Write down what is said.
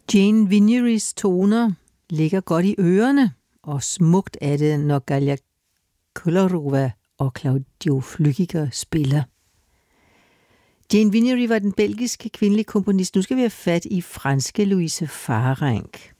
Jane Vignerys toner ligger godt i ørerne, og smukt er det, når Galja Kolorova og Claudio Flückiger spiller. Jane Vignery var den belgiske kvindelige komponist. Nu skal vi have fat i franske Louise Farrenc.